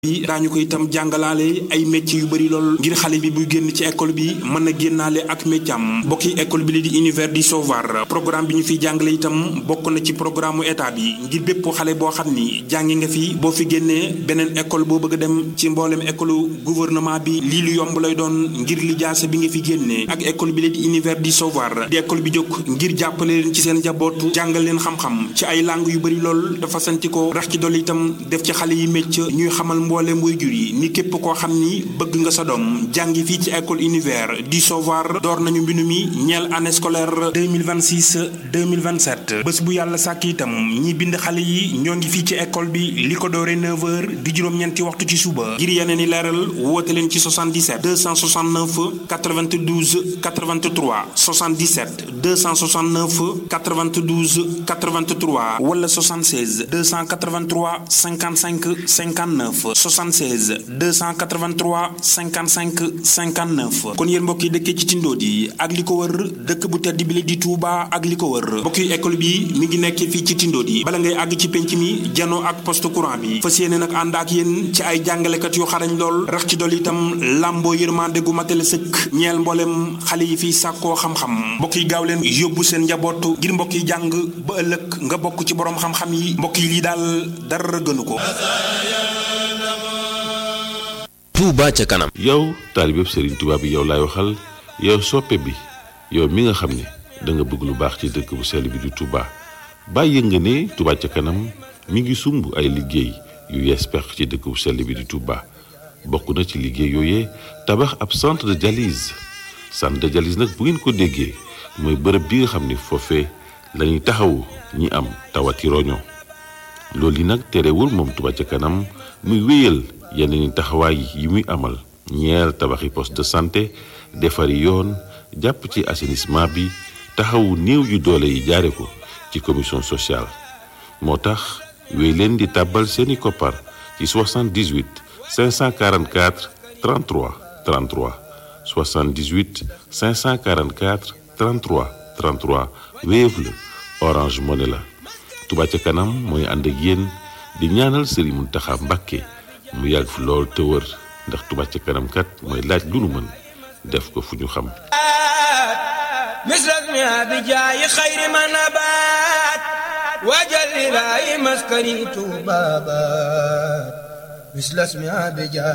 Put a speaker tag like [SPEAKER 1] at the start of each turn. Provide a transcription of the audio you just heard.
[SPEAKER 1] bi daañu ko itam jàngalaale ay métiers yu bëri lool ngir xale bi buy génn ci école bi mën a génnaale ak métier am bokki école bi li di univers du savoir programme bi ñu fiy jàngale itam bokk na ci programme état bi ngir bépp xale boo xam ni jàngi nga fi boo fi génnee beneen école boo bëgg a dem ci mboolem école gouvernement bi lii lu yomb lay doon ngir lijaasa bi nga fi génnee ak école bi li di univers du savoir di école bi jóg ngir jàppale leen ci seen njaboot jàngal leen xam-xam ci ay langue yu bëri lool dafa santi ko rax ci dolli itam def ci xale yi métier ñuy xamal mboolem waajur yi ni képp koo xam ni bëgg nga sa doom jàngi fii ci école univers du savoir door nañu mbindu mi ñeel année scolaire 2026-2027 bés bu yàlla sàkk itam ñi bind xale yi ñoo ngi fii ci école bi li ko dooree 9h di juróom-ñeenti waxtu ci suba ngir yeneen i leeral woote leen ci 77 269 92 83 77 269 92 83 wala 76 283 55 59 76 283 55 59 kon yéen mbokk yi dëkkee ci Tindodi yi ak li ko wër dëkk bu tedd bi la di Touba ak li ko wër mbokk yi école bi mi ngi nekk fii ci Tindodi yi bala ngay àgg ci penc mi janoo ak poste courant bi fas yéene nag ànd ak yéen ci ay jàngalekat yu xarañ lool rax ci dolli itam làmboo yërmande gu matale sëkk ñeel mboolem xale yi fii sàkkoo xam-xam mbokk yi gaaw leen yóbbu seen njaboot ngir mbokk yi jàng ba ëllëg nga bokk ci borom xam-xam yi mbokk yi lii daal dara gënu ko.
[SPEAKER 2] Touba ca kanam.
[SPEAKER 3] yow taalibe Serigne Touba bi yow laay waxal yow soppe bi yow mi nga xam ne da nga bëgg lu baax ci dëkk bu sell bi di Touba bàyyi nga ne Touba ca kanam mi ngi sumb ay liggéey yu yees pex ci dëkk bu sell bi di Touba bokk na ci liggéey yooyee tabax ab centre de dialyse nag bu ngeen ko déggee mooy bërëb bi nga xam ne foofee lañuy taxawu ñi am tawati roño loolu yi nag terewul moom Touba ca kanam muy wéyal yeneen taxawaay yi muy amal ñeel tabaxi poste de santé defari yoon jàpp ci assainissement bi taxawu néew yu doole yi jaare ko ci commission sociale moo tax wéy leen di tàbbal seeni koppar ci 78 544 33 33 78 544 33 33 Wave la Orange Money la Touba ca kanam mooy ànd ak yéen di ñaanal Serigne Mountakha Mbacké mu yàgg fi lool te wër ndax Touba ca kanam kat mooy laaj lu nu mën def ko fu ñu xam
[SPEAKER 4] misras mi abijaayi xayri ma nabaat wajalilaayi maskani tuubabaat misras mi abijaayi